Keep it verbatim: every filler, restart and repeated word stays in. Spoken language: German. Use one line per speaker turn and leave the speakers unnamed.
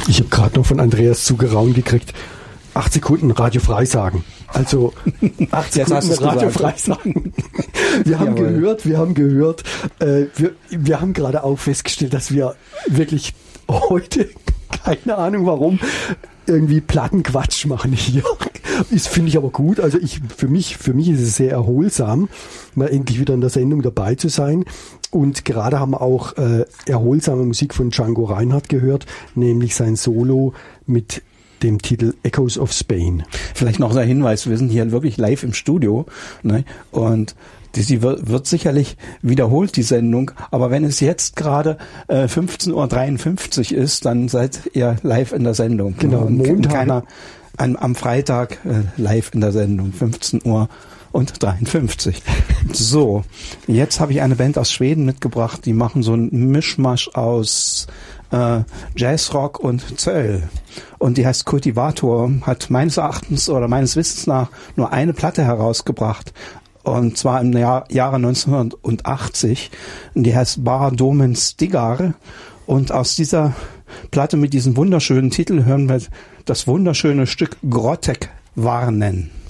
Ich habe gerade noch von Andreas zugeraunt gekriegt, acht Sekunden Radio Freisagen. Also acht Sekunden Radio Freisagen. Wir haben
Jawohl.
gehört, wir haben gehört, äh, wir, wir haben gerade auch festgestellt, dass wir wirklich heute, keine Ahnung warum, irgendwie Plattenquatsch machen hier. Ist, finde ich aber gut. Also ich, für mich, für mich ist es sehr erholsam, mal endlich wieder in der Sendung dabei zu sein. Und gerade haben wir auch äh, erholsame Musik von Django Reinhardt gehört, nämlich sein Solo mit dem Titel Echoes of Spain.
Vielleicht noch ein Hinweis, wir sind hier wirklich live im Studio, ne? Und die, sie wird, wird sicherlich wiederholt, die Sendung, aber wenn es jetzt gerade äh, fünfzehn Uhr dreiundfünfzig ist, dann seid ihr live in der Sendung.
Genau,
und
Montag.
Keiner an, am Freitag äh, live in der Sendung, fünfzehn Uhr und dreiundfünfzig. So, jetzt habe ich eine Band aus Schweden mitgebracht, die machen so einen Mischmasch aus äh, Jazzrock und Zöll. Und die heißt Kultivator, hat meines Erachtens oder meines Wissens nach nur eine Platte herausgebracht. Und zwar im Jahr, Jahre neunzehnhundertachtzig. Und die heißt Bar Domen Stigar. Und aus dieser Platte mit diesem wunderschönen Titel hören wir das wunderschöne Stück Grottek warnen.